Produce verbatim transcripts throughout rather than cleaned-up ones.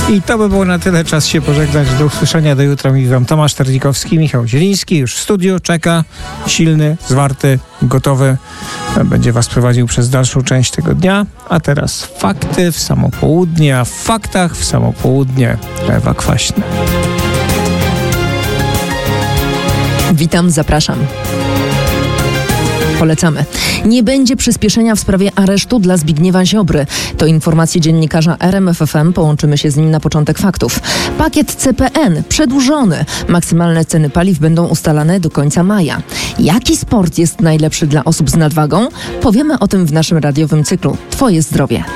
I to by było na tyle. Czas się pożegnać. Do usłyszenia. Do jutra. Mówi wam Tomasz Terlikowski, Michał Zieliński. Już w studiu czeka. Silny, zwarty, gotowy. Będzie was prowadził przez dalszą część tego dnia. A teraz fakty w samo południe. A w faktach w samo południe Ewa Kwaśna. Witam, zapraszam. Polecamy. Nie będzie przyspieszenia w sprawie aresztu dla Zbigniewa Ziobry. To informacje dziennikarza R M F F M. Połączymy się z nim na początek faktów. Pakiet C P N przedłużony. Maksymalne ceny paliw będą ustalane do końca maja. Jaki sport jest najlepszy dla osób z nadwagą? Powiemy o tym w naszym radiowym cyklu Twoje zdrowie.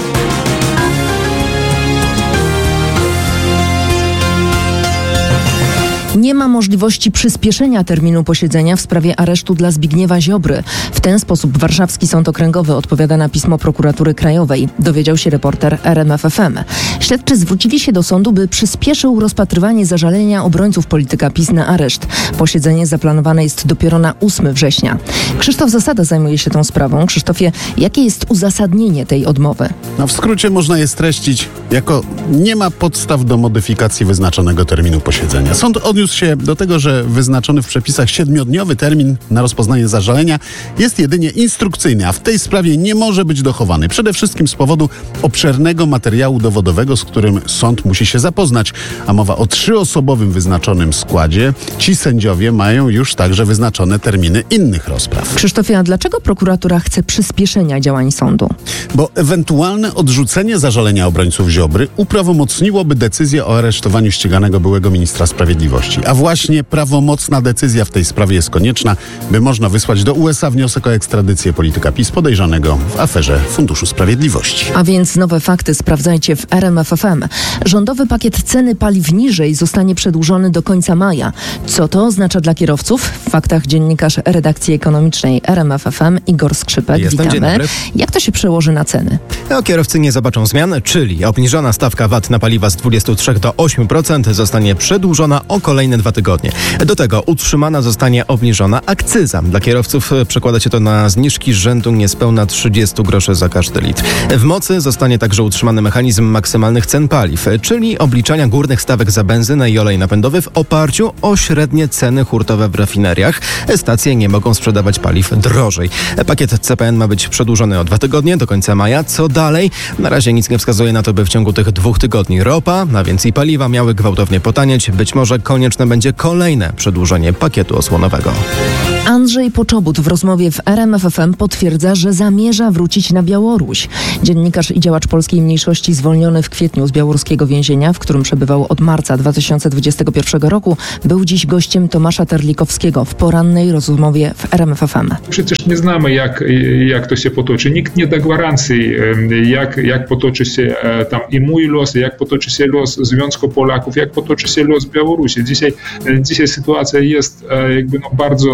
Nie ma możliwości przyspieszenia terminu posiedzenia w sprawie aresztu dla Zbigniewa Ziobry. W ten sposób Warszawski Sąd Okręgowy odpowiada na pismo Prokuratury Krajowej, dowiedział się reporter R M F F M. Śledczy zwrócili się do sądu, by przyspieszył rozpatrywanie zażalenia obrońców polityka PiS na areszt. Posiedzenie zaplanowane jest dopiero na ósmego września. Krzysztof Zasada zajmuje się tą sprawą. Krzysztofie, jakie jest uzasadnienie tej odmowy? No w skrócie można je streścić jako nie ma podstaw do modyfikacji wyznaczonego terminu posiedzenia. Sąd odniósł się do tego, że wyznaczony w przepisach siedmiodniowy termin na rozpoznanie zażalenia jest jedynie instrukcyjny, a w tej sprawie nie może być dochowany. Przede wszystkim z powodu obszernego materiału dowodowego, z którym sąd musi się zapoznać, a mowa o trzyosobowym wyznaczonym składzie. Ci sędziowie mają już także wyznaczone terminy innych rozpraw. Krzysztofie, a dlaczego prokuratura chce przyspieszenia działań sądu? Bo ewentualne odrzucenie zażalenia obrońców Ziobry uprawomocniłoby decyzję o aresztowaniu ściganego byłego ministra sprawiedliwości. A właśnie prawomocna decyzja w tej sprawie jest konieczna, by można wysłać do U S A wniosek o ekstradycję polityka PiS podejrzanego w aferze Funduszu Sprawiedliwości. A więc nowe fakty sprawdzajcie w R M F F M. Rządowy pakiet ceny paliw niżej zostanie przedłużony do końca maja. Co to oznacza dla kierowców? W faktach dziennikarz redakcji ekonomicznej R M F F M Igor Skrzypek. Jestem, witamy. Jak to się przełoży na ceny? No, kierowcy nie zobaczą zmian, czyli obniżona stawka V A T na paliwa z dwudziestu trzech do ośmiu procent zostanie przedłużona o kolejne dwa tygodnie. Do tego utrzymana zostanie obniżona akcyza. Dla kierowców przekłada się to na zniżki rzędu niespełna trzydziestu groszy za każdy litr. W mocy zostanie także utrzymany mechanizm maksymalnych cen paliw, czyli obliczania górnych stawek za benzynę i olej napędowy w oparciu o średnie ceny hurtowe w rafineriach. Stacje nie mogą sprzedawać paliw drożej. Pakiet C P N ma być przedłużony o dwa tygodnie do końca maja. Co dalej? Na razie nic nie wskazuje na to, by w ciągu tych dwóch tygodni ropa, a więc i paliwa miały gwałtownie potanieć. Być może konieczne będzie kolejne przedłużenie pakietu osłonowego. Andrzej Poczobut w rozmowie w R M F F M potwierdza, że zamierza wrócić na Białoruś. Dziennikarz i działacz polskiej mniejszości zwolniony w kwietniu z białoruskiego więzienia, w którym przebywał od marca dwa tysiące dwudziestego pierwszego roku, był dziś gościem Tomasza Terlikowskiego w porannej rozmowie w R M F F M. Przecież nie znamy, jak, jak to się potoczy. Nikt nie da gwarancji, jak, jak potoczy się tam i mój los, jak potoczy się los Związku Polaków, jak potoczy się los Białorusi. Dzisiaj, dzisiaj sytuacja jest jakby no bardzo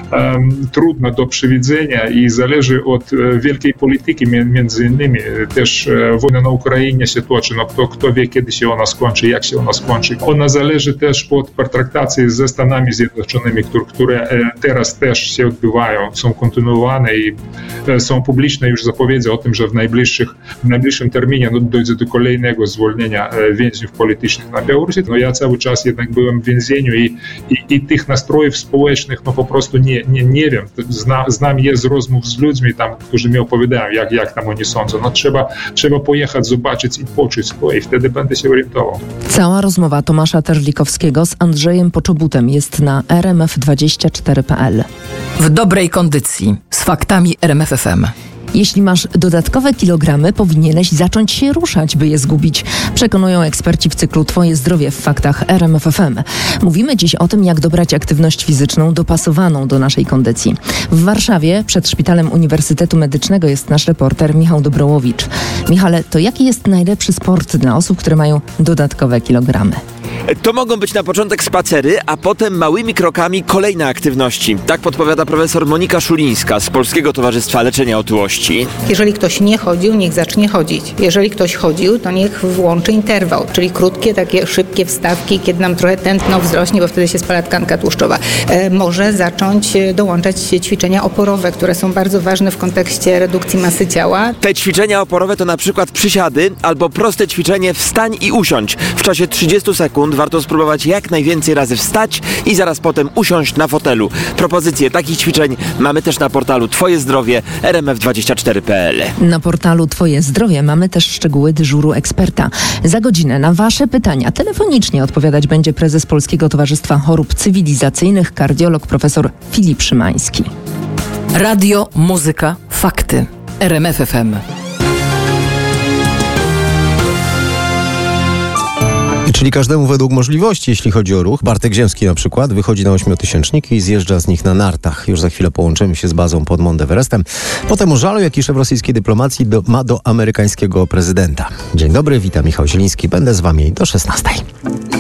um, trudna do przewidzenia i zależy od wielkiej polityki, między innymi też wojna na Ukrainie się toczy, no kto, kto wie, kiedy się ona skończy, jak się ona skończy. Ona zależy też od pertraktacji ze Stanami Zjednoczonymi, które, które teraz też się odbywają, są kontynuowane i są publiczne już zapowiedzi o tym, że w, najbliższych, w najbliższym terminie no, dojdzie do kolejnego zwolnienia więźniów politycznych na Białorusi. No ja cały czas jednak byłem w więzieniu i, i, i tych nastrojów społecznych no po prostu nie, nie, nie wiem. Zna, znam je z rozmów z ludźmi tam, którzy mi opowiadają, jak, jak tam oni sądzą. No trzeba, trzeba pojechać, zobaczyć i poczuć to i wtedy będę się orientował. Cała rozmowa Tomasza Terlikowskiego z Andrzejem Poczobutem jest na r m f dwadzieścia cztery kropka p l. W dobrej kondycji z faktami R M F F M. Jeśli masz dodatkowe kilogramy, powinieneś zacząć się ruszać, by je zgubić. Przekonują eksperci w cyklu Twoje zdrowie w faktach R M F F M. Mówimy dziś o tym, jak dobrać aktywność fizyczną dopasowaną do naszej kondycji. W Warszawie przed Szpitalem Uniwersytetu Medycznego jest nasz reporter Michał Dobrołowicz. Michale, to jaki jest najlepszy sport dla osób, które mają dodatkowe kilogramy? To mogą być na początek spacery, a potem małymi krokami kolejne aktywności. Tak podpowiada profesor Monika Szulińska z Polskiego Towarzystwa Leczenia Otyłości. Jeżeli ktoś nie chodził, niech zacznie chodzić. Jeżeli ktoś chodził, to niech włączy interwał, czyli krótkie, takie szybkie wstawki, kiedy nam trochę tętno wzrośnie, bo wtedy się spala tkanka tłuszczowa. E, może zacząć dołączać ćwiczenia oporowe, które są bardzo ważne w kontekście redukcji masy ciała. Te ćwiczenia oporowe to na przykład przysiady albo proste ćwiczenie wstań i usiądź. W czasie trzydziestu sekund warto spróbować jak najwięcej razy wstać i zaraz potem usiąść na fotelu. Propozycje takich ćwiczeń mamy też na portalu Twoje Zdrowie R M F dwadzieścia cztery kropka P L. Na portalu Twoje Zdrowie mamy też szczegóły dyżuru eksperta. Za godzinę na Wasze pytania telefonicznie odpowiadać będzie prezes Polskiego Towarzystwa Chorób Cywilizacyjnych, kardiolog profesor Filip Szymański. Radio, muzyka, fakty. R M F F M. Czyli każdemu według możliwości, jeśli chodzi o ruch. Bartek Ziemski na przykład wychodzi na ośmiotysięczniki i zjeżdża z nich na nartach. Już za chwilę połączymy się z bazą pod Mount Everestem. Potem o żalu, jaki szef rosyjskiej dyplomacji do, ma do amerykańskiego prezydenta. Dzień dobry, witam Michał Zieliński. Będę z wami do szesnastej.